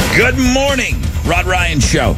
Good morning, Rod Ryan Show.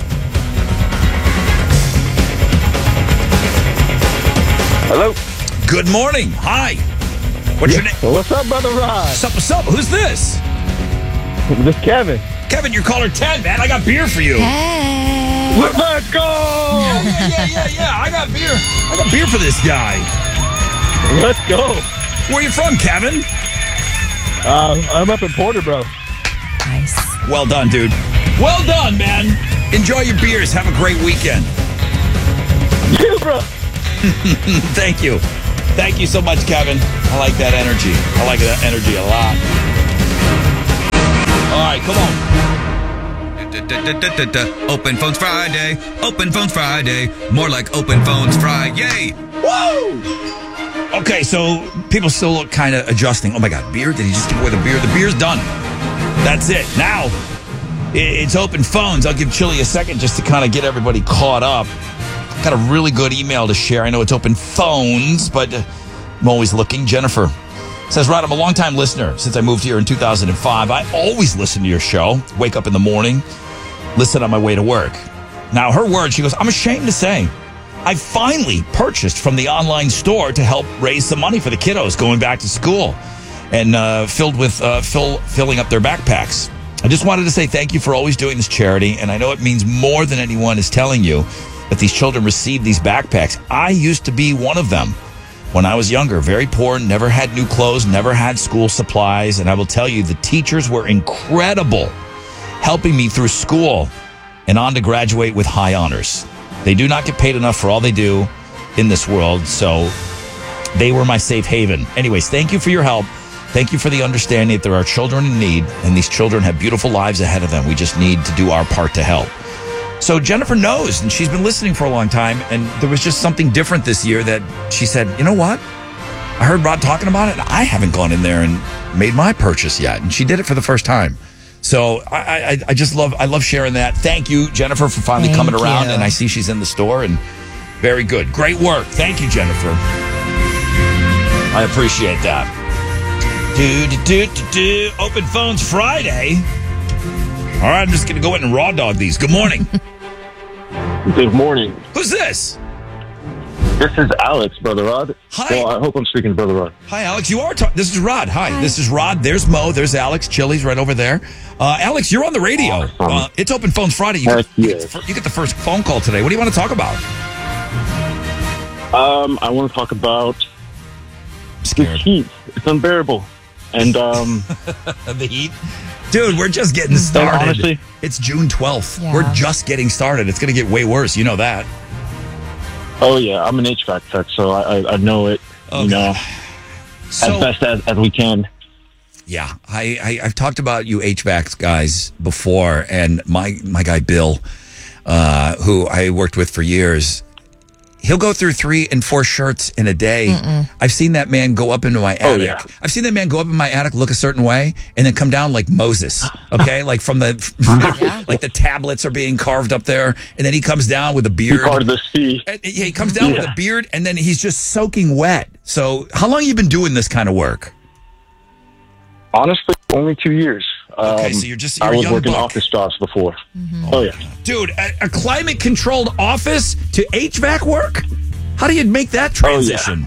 Hello. Good morning. Hi. What's your name? What's up, Brother Rod? What's up? Who's this? This is Kevin. Kevin, you're caller 10, man. I got beer for you. Hey. Let's go! Yeah. I got beer. I got beer for this guy. Let's go. Where are you from, Kevin? I'm up in Porter, bro. Nice. Well done, dude. Well done, man. Enjoy your beers. Have a great weekend. You, bro. Thank you. Thank you so much, Kevin. I like that energy. I like that energy a lot. All right, come on. Open Phones Friday. Open Phones Friday. More like Open Phones Friday. Woo! Okay, so people still look kind of adjusting. Oh, my God, beer? Did he just give away the beer? The beer's done. That's it. Now, it's open phones. I'll give Chili a second just to kind of get everybody caught up. Got a really good email to share. I know it's open phones, but I'm always looking. Jennifer says, Rod, I'm a longtime listener since I moved here in 2005. I always listen to your show. Wake up in the morning, listen on my way to work. Now, her words, she goes, I'm ashamed to say I finally purchased from the online store to help raise some money for the kiddos going back to school and filling up their backpacks. I just wanted to say thank you for always doing this charity, and I know it means more than anyone is telling you that these children receive these backpacks. I used to be one of them when I was younger, very poor, never had new clothes, never had school supplies, and I will tell you, the teachers were incredible, helping me through school and on to graduate with high honors. They do not get paid enough for all they do in this world, so they were my safe haven. Anyways, thank you for your help. Thank you for the understanding that there are children in need, and these children have beautiful lives ahead of them. We just need to do our part to help. So Jennifer knows, and she's been listening for a long time, and there was just something different this year that she said, you know what? I heard Rod talking about it, and I haven't gone in there and made my purchase yet. And she did it for the first time. So I love sharing that. Thank you, Jennifer, for finally coming around, and I see she's in the store, and very good. Great work. Thank you, Jennifer. I appreciate that. Open Phones Friday. All right, I'm just going to go in and raw dog these. Good morning. Good morning. Who's this? This is Alex, Brother Rod. Hi. Well, I hope I'm speaking to Brother Rod. Hi, Alex. You are. This is Rod. Hi. This is Rod. There's Mo. There's Alex. Chili's right over there. Alex, you're on the radio. Awesome. It's Open Phones Friday. You get the first phone call today. What do you want to talk about? I want to talk about the heat. It's unbearable. And the heat. Dude, we're just getting started. Honestly, it's June 12th. Yeah. We're just getting started. It's going to get way worse. You know that. Oh, yeah. I'm an HVAC tech, so I know it, Okay. So, as best as we can. Yeah. I've talked about you HVAC guys before, and my guy Bill, who I worked with for years, he'll go through 3 and 4 shirts in a day. I've seen that man go up into my attic. Yeah. I've seen that man go up in my attic, look a certain way, and then come down like Moses. Okay, like from the like the tablets are being carved up there, and then he comes down with a beard. Part of the sea. He comes down with a beard, and then he's just soaking wet. So, how long have you been doing this kind of work? Honestly, only 2 years. Okay, so you're I a was young working buck. office jobs before. Oh, yeah. Dude, a climate-controlled office to HVAC work? How do you make that transition?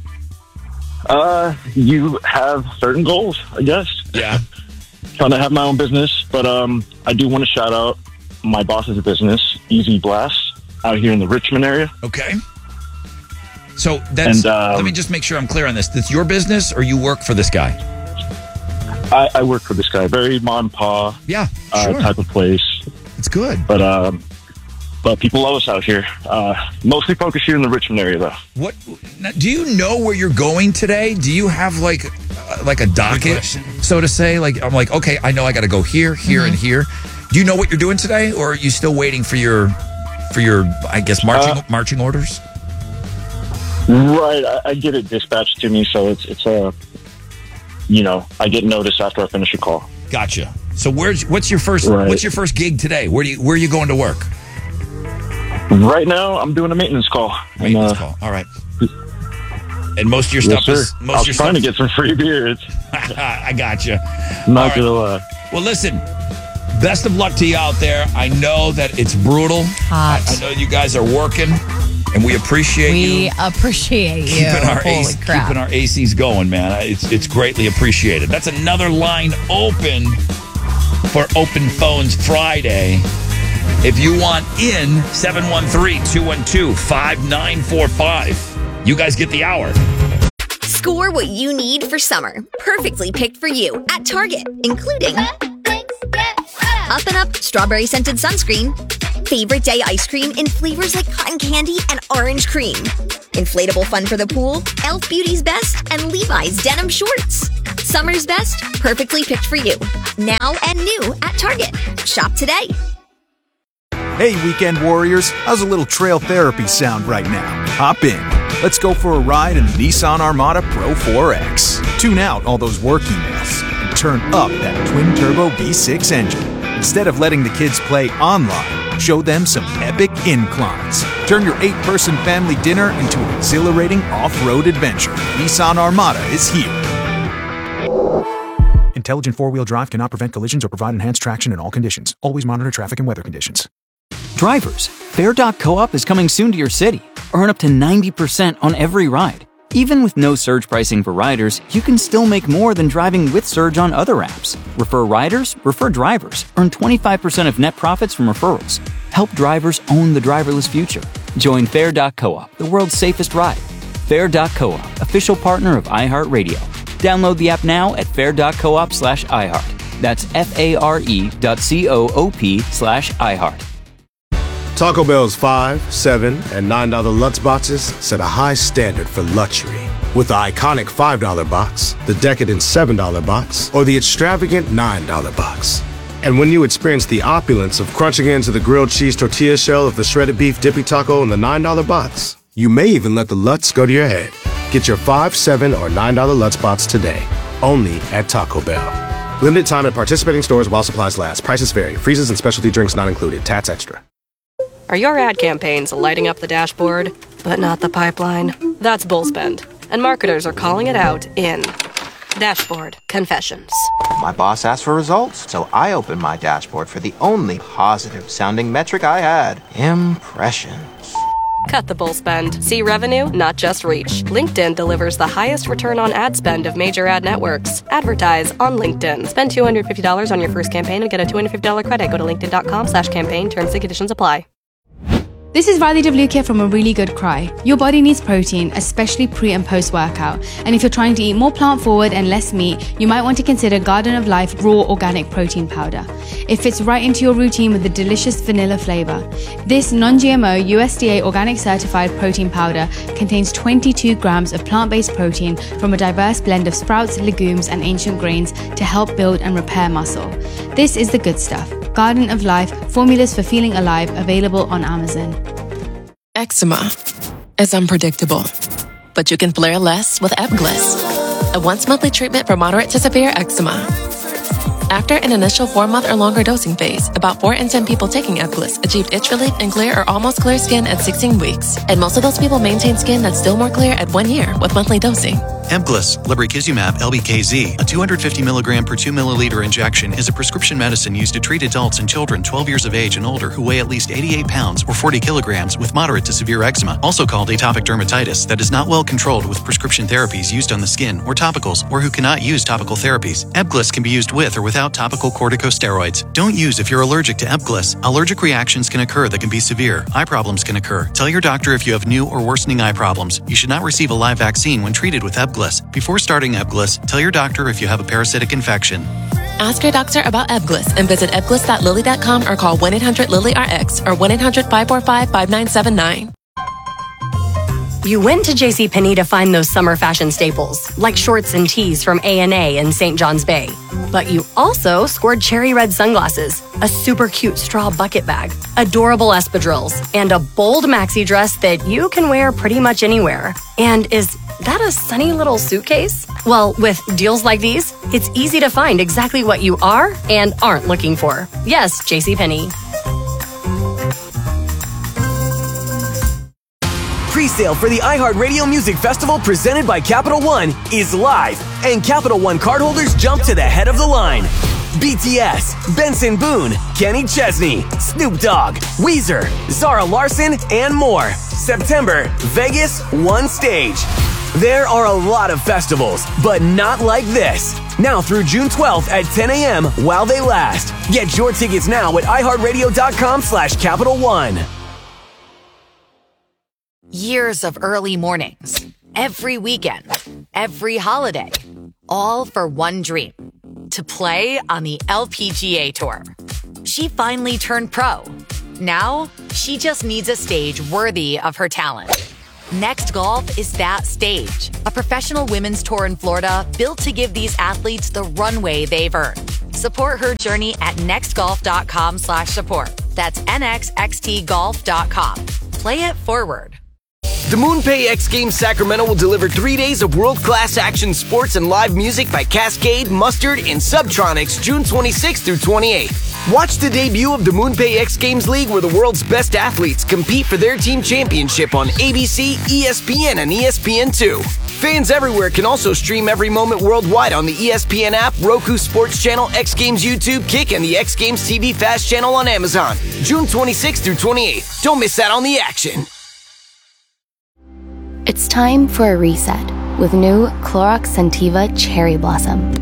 You have certain goals, I guess. Yeah. Trying to have my own business, but I do want to shout out my boss's business, Easy Blast, out here in the Richmond area. Okay. So that's. And, let me just make sure I'm clear on this. That's your business, or you work for this guy? I work for this guy. Very mom and pa Yeah, sure. type of place. It's good. But people love us out here. Mostly focused here in the Richmond area, though. What? Now, do you know where you're going today? Do you have like a docket, so to say? Like I'm like, okay, I know I got to go here, and here. Do you know what you're doing today, or are you still waiting for your I guess marching orders? Right. I get it dispatched to me, so it's I get notice after I finish a call. Gotcha. So what's your first gig today? Where are you going to work? Right now, I'm doing a maintenance call. Maintenance call. All right. And most of your stuff is... I was trying to get some free beers. I gotcha. Not gonna lie. Well, listen, best of luck to you out there. I know that it's brutal. Hot. I know you guys are working, and we appreciate you. We appreciate you. Keeping our ACs going, man. It's greatly appreciated. That's another line open for Open Phones Friday. If you want in, 713-212-5945. You guys get the hour. Score what you need for summer. Perfectly picked for you at Target, including Up and Up strawberry scented sunscreen, favorite day ice cream in flavors like cotton candy and orange cream, inflatable fun for the pool, Elf Beauty's Best, and Levi's denim shorts. Summer's best, perfectly picked for you. Now and new at Target. Shop today. Hey, weekend warriors, how's a little trail therapy sound right now? Hop in. Let's go for a ride in the Nissan Armada Pro 4X. Tune out all those work emails and turn up that twin-turbo V6 engine. Instead of letting the kids play online, show them some epic inclines. Turn your 8-person family dinner into an exhilarating off-road adventure. Nissan Armada is here. Intelligent four-wheel drive cannot prevent collisions or provide enhanced traction in all conditions. Always monitor traffic and weather conditions. Drivers, Fair.coop is coming soon to your city. Earn up to 90% on every ride. Even with no surge pricing for riders, you can still make more than driving with surge on other apps. Refer riders, refer drivers. Earn 25% of net profits from referrals. Help drivers own the driverless future. Join Fair.coop, the world's safest ride. Fair.coop, official partner of iHeartRadio. Download the app now at fair.coop/iHeart. That's FARE.coop/iHeart. Taco Bell's $5, $7, and $9 Lutz boxes set a high standard for luxury. With the iconic $5 box, the decadent $7 box, or the extravagant $9 box. And when you experience the opulence of crunching into the grilled cheese tortilla shell of the shredded beef dippy taco in the $9 box, you may even let the Lutz go to your head. Get your $5, $7, or $9 Lutz box today, only at Taco Bell. Limited time at participating stores while supplies last. Prices vary. Freezes and specialty drinks not included. Tats extra. Are your ad campaigns lighting up the dashboard, but not the pipeline? That's Bullspend, and marketers are calling it out in Dashboard Confessions. My boss asked for results, so I opened my dashboard for the only positive-sounding metric I had, impressions. Cut the bull spend. See revenue, not just reach. LinkedIn delivers the highest return on ad spend of major ad networks. Advertise on LinkedIn. Spend $250 on your first campaign and get a $250 credit. Go to linkedin.com/campaign. Terms and conditions apply. This is Riley Devlukia from A Really Good Cry. Your body needs protein, especially pre and post workout. And if you're trying to eat more plant forward and less meat, you might want to consider Garden of Life Raw Organic Protein Powder. It fits right into your routine with a delicious vanilla flavor. This non-GMO USDA organic certified protein powder contains 22 grams of plant-based protein from a diverse blend of sprouts, legumes, and ancient grains to help build and repair muscle. This is the good stuff. Garden of Life, formulas for feeling alive, available on Amazon. Eczema is unpredictable, but you can flare less with Ebglyss, a once-monthly treatment for moderate to severe eczema. After an initial 4-month or longer dosing phase, about 4 in 10 people taking Ebglyss achieved itch relief and clear or almost clear skin at 16 weeks, and most of those people maintain skin that's still more clear at 1 year with monthly dosing. Ebglyss, lebrikizumab LBKZ, a 250 milligram per 2 milliliter injection, is a prescription medicine used to treat adults and children 12 years of age and older who weigh at least 88 pounds or 40 kilograms with moderate to severe eczema, also called atopic dermatitis, that is not well controlled with prescription therapies used on the skin or topicals, or who cannot use topical therapies. Ebglyss can be used with or without topical corticosteroids. Don't use if you're allergic to Ebglyss. Allergic reactions can occur that can be severe. Eye problems can occur. Tell your doctor if you have new or worsening eye problems. You should not receive a live vaccine when treated with Ebglyss. Before starting Ebglyss, tell your doctor if you have a parasitic infection. Ask your doctor about Ebglyss and visit ebglyss.lilly.com or call 1-800-LILY-RX or 1-800-545-5979. You went to JCPenney to find those summer fashion staples, like shorts and tees from A&A in St. John's Bay. But you also scored cherry red sunglasses, a super cute straw bucket bag, adorable espadrilles, and a bold maxi dress that you can wear pretty much anywhere. And is that a sunny little suitcase? Well, with deals like these, it's easy to find exactly what you are and aren't looking for. Yes, JCPenney. Pre-sale for the iHeartRadio Music Festival presented by Capital One is live, and Capital One cardholders jump to the head of the line. BTS, Benson Boone, Kenny Chesney, Snoop Dogg, Weezer, Zara Larsson, and more. September, Vegas, one stage. There are a lot of festivals, but not like this. Now through June 12th at 10 a.m. while they last. Get your tickets now at iHeartRadio.com/Capital One. Years of early mornings, every weekend, every holiday, all for one dream, to play on the LPGA Tour. She finally turned pro. Now, she just needs a stage worthy of her talent. Next Golf is that stage, a professional women's tour in Florida built to give these athletes the runway they've earned. Support her journey at nextgolf.com/support. That's nxxtgolf.com. Play it forward. The MoonPay X Games Sacramento will deliver 3 days of world-class action sports and live music by Cascade, Mustard, and Subtronics June 26th through 28th. Watch the debut of the MoonPay X Games League, where the world's best athletes compete for their team championship on ABC, ESPN, and ESPN2. Fans everywhere can also stream every moment worldwide on the ESPN app, Roku Sports Channel, X Games YouTube, Kick, and the X Games TV Fast channel on Amazon. June 26th through 28th. Don't miss out on the action. It's time for a reset with new Clorox Scentiva Cherry Blossom.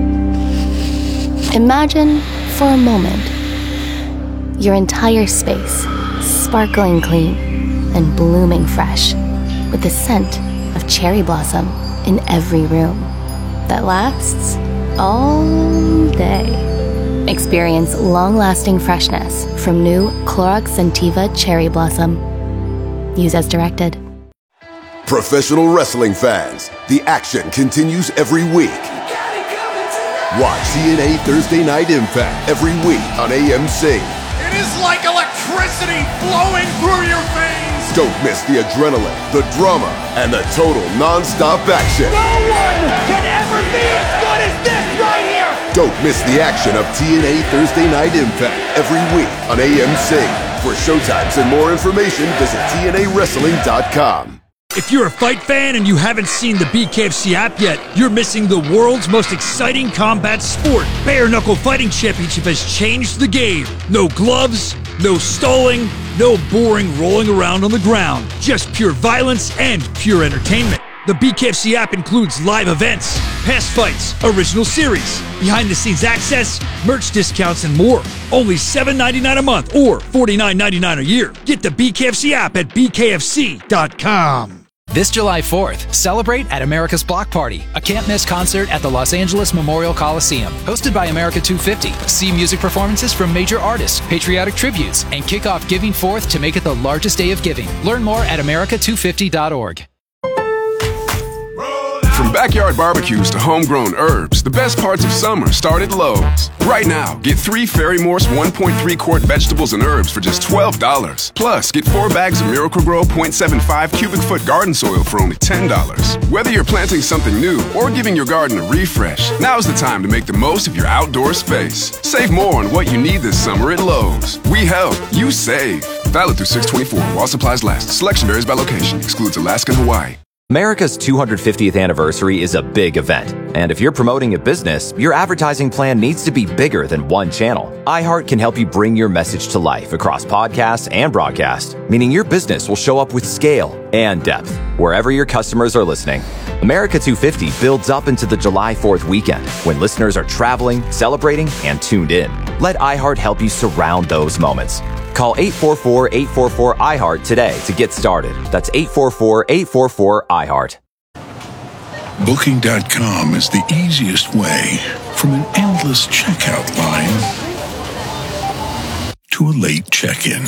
Imagine, for a moment, your entire space sparkling clean and blooming fresh with the scent of cherry blossom in every room that lasts all day. Experience long-lasting freshness from new Clorox Scentiva Cherry Blossom. Use as directed. Professional wrestling fans, the action continues every week. Watch TNA Thursday Night Impact every week on AMC. It is like electricity flowing through your veins. Don't miss the adrenaline, the drama, and the total non-stop action. No one can ever be as good as this right here. Don't miss the action of TNA Thursday Night Impact every week on AMC. For showtimes and more information, visit TNAWrestling.com. If you're a fight fan and you haven't seen the BKFC app yet, you're missing the world's most exciting combat sport. Bare Knuckle Fighting Championship has changed the game. No gloves, no stalling, no boring rolling around on the ground. Just pure violence and pure entertainment. The BKFC app includes live events, past fights, original series, behind-the-scenes access, merch discounts, and more. Only $7.99 a month or $49.99 a year. Get the BKFC app at bkfc.com. This July 4th, celebrate at America's Block Party, a can't-miss concert at the Los Angeles Memorial Coliseum, hosted by America 250. See music performances from major artists, patriotic tributes, and kick off Giving Forth to make it the largest day of giving. Learn more at america250.org. From backyard barbecues to homegrown herbs, the best parts of summer start at Lowe's. Right now, get 3 Ferry Morse 1.3 quart vegetables and herbs for just $12. Plus, get 4 bags of Miracle-Gro 0.75 cubic foot garden soil for only $10. Whether you're planting something new or giving your garden a refresh, now's the time to make the most of your outdoor space. Save more on what you need this summer at Lowe's. We help, you save. Valid through 6/24 while supplies last. Selection varies by location. Excludes Alaska and Hawaii. America's 250th anniversary is a big event, and if you're promoting a business, your advertising plan needs to be bigger than one channel. iHeart can help you bring your message to life across podcasts and broadcast, meaning your business will show up with scale and depth wherever your customers are listening. America 250 builds up into the July 4th weekend when listeners are traveling, celebrating, and tuned in. Let iHeart help you surround those moments. Call 844-844-iHeart today to get started. That's 844-844-iHeart. Booking.com is the easiest way from an endless checkout line to a late check-in.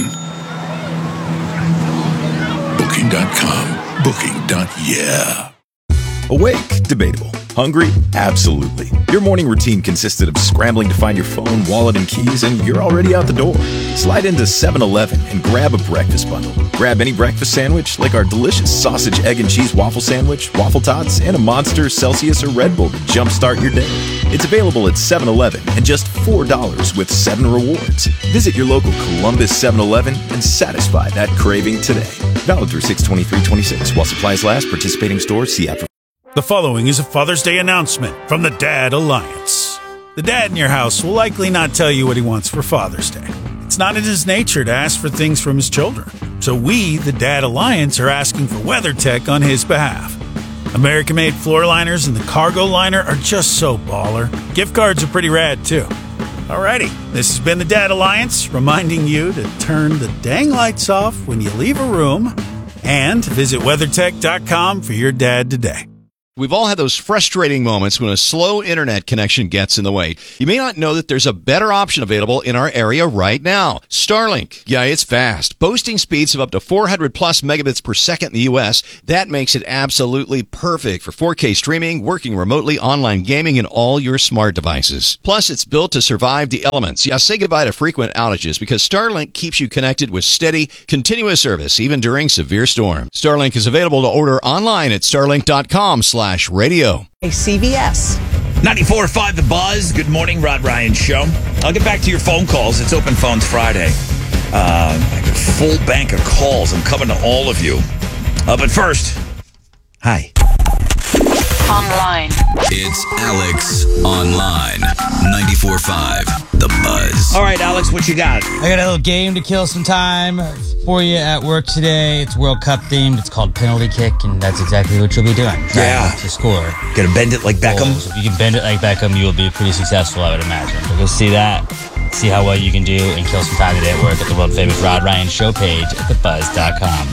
Booking.com. Booking.yeah. Awake? Debatable. Hungry? Absolutely. Your morning routine consisted of scrambling to find your phone, wallet, and keys, and you're already out the door. Slide into 7-Eleven and grab a breakfast bundle. Grab any breakfast sandwich, like our delicious sausage, egg, and cheese waffle sandwich, waffle tots, and a Monster, Celsius, or Red Bull to jumpstart your day. It's available at 7-Eleven and just $4 with 7 rewards. Visit your local Columbus 7-Eleven and satisfy that craving today. Valid through 6/23/26 while supplies last. Participating stores. See app. The following is a Father's Day announcement from the Dad Alliance. The dad in your house will likely not tell you what he wants for Father's Day. It's not in his nature to ask for things from his children. So we, the Dad Alliance, are asking for WeatherTech on his behalf. American-made floor liners and the cargo liner are just so baller. Gift cards are pretty rad, too. Alrighty, this has been the Dad Alliance, reminding you to turn the dang lights off when you leave a room and visit WeatherTech.com for your dad today. We've all had those frustrating moments when a slow internet connection gets in the way. You may not know that there's a better option available in our area right now. Starlink. Yeah, it's fast. Boasting speeds of up to 400 plus megabits per second in the U.S. That makes it absolutely perfect for 4K streaming, working remotely, online gaming, and all your smart devices. Plus, it's built to survive the elements. Yeah, say goodbye to frequent outages because Starlink keeps you connected with steady, continuous service, even during severe storms. Starlink is available to order online at starlink.com/radio. CVS. 94.5 The Buzz. Good morning, Rod Ryan Show. I'll get back to your phone calls. It's Open Phones Friday. I got a full bank of calls. I'm coming to all of you. But first, hi. Online. It's Alex Online. 94.5 The Buzz. All right, Alex, what you got? I got a little game to kill some time for you at work today. It's World Cup themed. It's called Penalty Kick, and that's exactly what you'll be doing. Yeah. To score. Gonna bend it like Beckham? So if you can bend it like Beckham, you'll be pretty successful, I would imagine. So go see that, see how well you can do, and kill some time today at work at the world famous Rod Ryan Show page at thebuzz.com.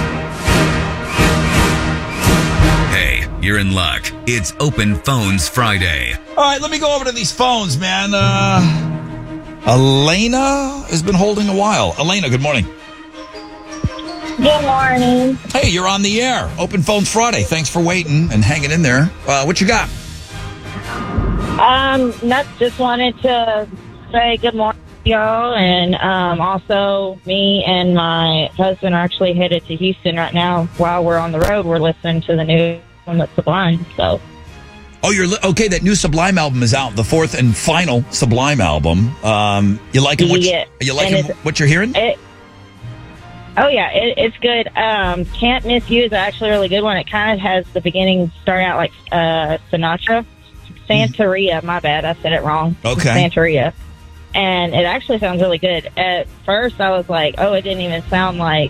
Hey, you're in luck. It's Open Phones Friday. All right, let me go over to these phones, man. Elena has been holding a while. Elena, good morning. Good morning. Hey, you're on the air. Open Phones Friday. Thanks for waiting and hanging in there. What you got? Just wanted to say good morning to y'all, and also me and my husband are actually headed to Houston right now. While we're on the road, we're listening to the new one with Sublime. So. Oh, you're okay. That new Sublime album is out. The fourth and final Sublime album. You liking what what you're hearing? It's good. Can't Miss You is actually a really good one. It kind of has the beginning starting out like Sinatra. Santeria, my bad. I said it wrong. Okay. Santeria. And it actually sounds really good. At first, I was like, it didn't even sound like...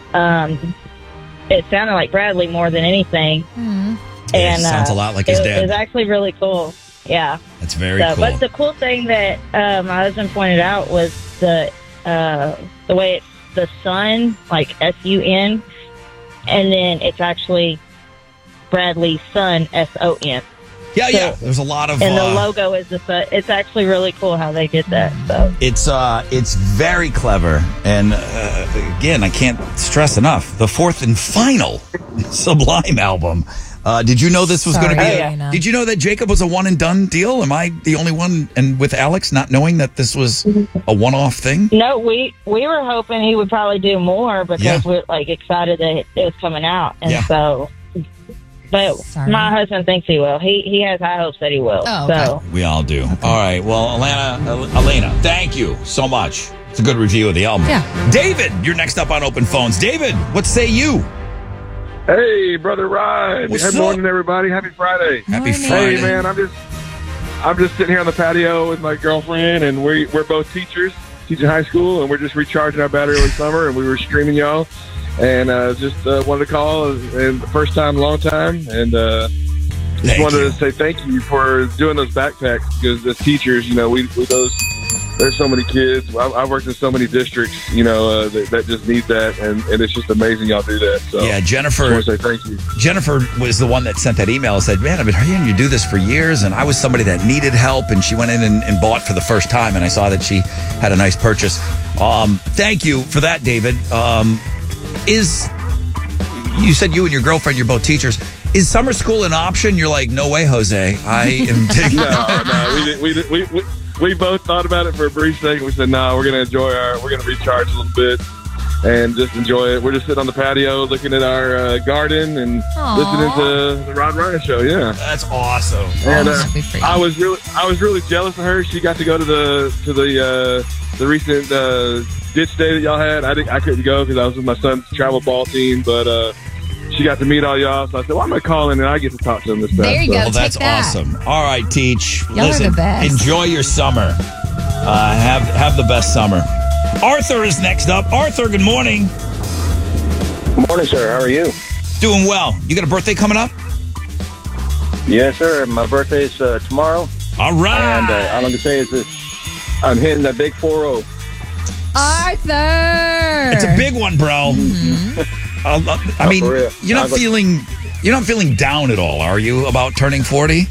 it sounded like Bradley more than anything. Mm-hmm. And sounds a lot like his dad. It was actually really cool. Yeah. That's very cool. But the cool thing that my husband pointed out was the way it's the sun, like S-U-N, and then it's actually Bradley's son, S-O-N. Yeah. There's a lot of... And the logo is the sun. It's actually really cool how they did that. So It's very clever. And again, I can't stress enough, the fourth and final Sublime album. Did you know this was going to be Did you know that Jacob was a one and done deal? Am I the only one, and with Alex not knowing that this was a one-off thing? No, we were hoping he would probably do more because we're like excited that it was coming out. And so, but my husband thinks he will. He has high hopes that he will. Oh, okay. So we all do. Okay. All right. Well, Elena, thank you so much. It's a good review of the album. Yeah. David, you're next up on Open Phones. David, what say you? Hey, Brother Ryan. What's Good morning, everybody. Happy Friday. Happy Friday. Hey, man, I'm just sitting here on the patio with my girlfriend, and we're both teachers, teaching high school, and we're just recharging our battery over summer, and we were streaming y'all, and just wanted to call, and first time, long time, and just wanted to say thank you for doing those backpacks, because as teachers, there's so many kids. I worked in so many districts, that just need that, and it's just amazing y'all do that. So yeah, Jennifer. I want to say thank you. Jennifer was the one that sent that email and said, "Man, I've been hearing you do this for years," and I was somebody that needed help, and she went in and bought for the first time, and I saw that she had a nice purchase. Thank you for that, David. You said you and your girlfriend, you're both teachers. Is summer school an option? You're like, no way, Jose. I am taking. No, we both thought about it for a brief second. We said, no, we're going to recharge a little bit and just enjoy it. We're just sitting on the patio looking at our garden and listening to the Rod Ryan Show. Yeah. That's awesome. And I was really jealous of her. She got to go to the recent ditch day that y'all had. I couldn't go because I was with my son's travel ball team, but she got to meet all y'all. So I said, well, I'm going to call in and I get to talk to them this time. There you go. Well, that's awesome. All right, Teach. Y'all are the best. Enjoy your summer. Have the best summer. Arthur is next up. Arthur, good morning. Good morning, sir. How are you? Doing well. You got a birthday coming up? Yes, sir. My birthday is tomorrow. All right. And all I can say is this: I'm hitting the big 4-0. Arthur! It's a big one, bro. I mean, you're not feeling down at all, are you, about turning 40?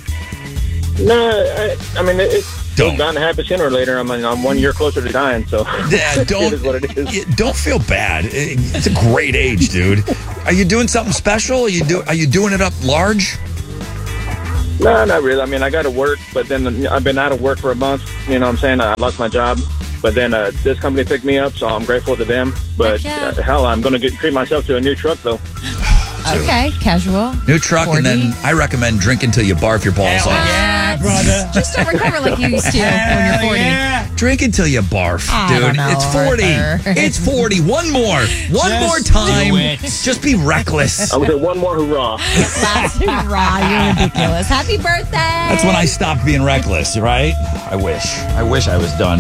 No, I mean it's bound to happen sooner or later. I mean, I'm 1 year closer to dying, so it is what it is. Don't feel bad. It's a great age, dude. Are you doing something special? Are you doing it up large? No, not really. I mean, I got to work, but then I've been out of work for a month. You know what I'm saying? I lost my job. But then this company picked me up, so I'm grateful to them. But hell, I'm going to treat myself to a new truck, though. Okay, casual. New truck, 40. And then I recommend drink until you barf your balls off. Yeah, brother. Just don't recover like you used to when you're 40. Yeah. Drink until you barf, dude. It's 40. Arthur. It's 40. One more time. Just be reckless. I would say one more hurrah. Last hurrah. You're ridiculous. Happy birthday. That's when I stopped being reckless, right? I wish I was done.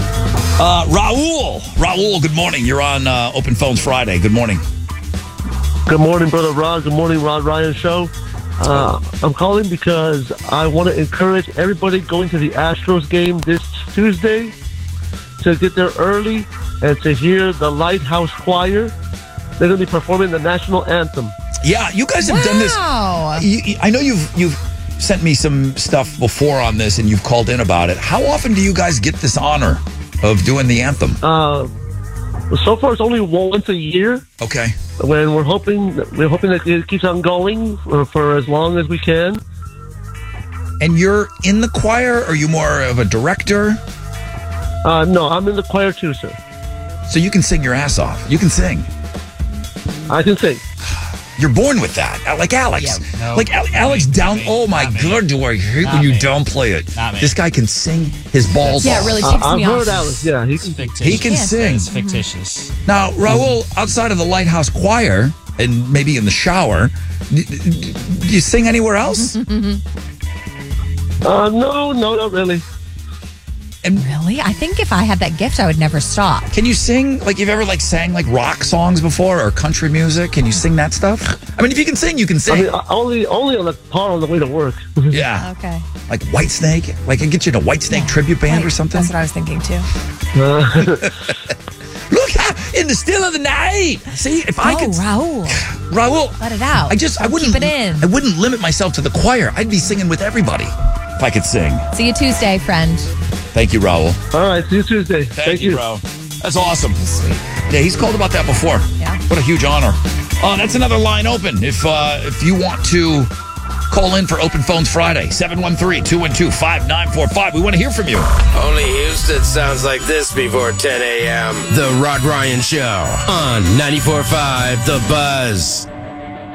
Raul, good morning. You're on Open Phones Friday. Good morning. Good morning, Brother Rod. Good morning, Rod Ryan Show. I'm calling because I want to encourage everybody going to the Astros game this Tuesday to get there early and to hear the Lighthouse Choir. They're going to be performing the national anthem. Yeah, you guys have done this. I know you've sent me some stuff before on this, and you've called in about it. How often do you guys get this honor of doing the anthem? So far, it's only once a year. Okay. When we're hoping that it keeps on going for as long as we can. And you're in the choir? Or are you more of a director? No, I'm in the choir too, sir. So you can sing your ass off. You can sing. I can sing. You're born with that, like Alex. Yeah, no. Alex down. Oh my God, do I hate when you downplay it? This guy can sing his balls off. Yeah, it really ticks me off. I've heard Alex. Yeah, he can sing. It's fictitious. Now, Raul, outside of the Lighthouse Choir and maybe in the shower, do you sing anywhere else? No, not really. And really? I think if I had that gift, I would never stop. Can you sing, like, you've ever, like, sang, like, rock songs before or country music? Can you sing that stuff? I mean, if you can sing, you can sing. I mean, only on the car on the way to work. Yeah. Okay. Like Whitesnake? Like, I get you in a Whitesnake tribute band or something? That's what I was thinking, too. Look out in the still of the night. See, if I could... Raul. Let it out. I wouldn't keep it in. I wouldn't limit myself to the choir. I'd be singing with everybody if I could sing. See you Tuesday, friend. Thank you, Raul. All right, see you Tuesday. Thank you, bro. That's awesome. Sweet. Yeah, he's called about that before. Yeah. What a huge honor. That's another line open. If you want to call in for Open Phones Friday, 713-212-5945. We want to hear from you. Only Houston sounds like this before 10 a.m. The Rod Ryan Show on 94.5 The Buzz.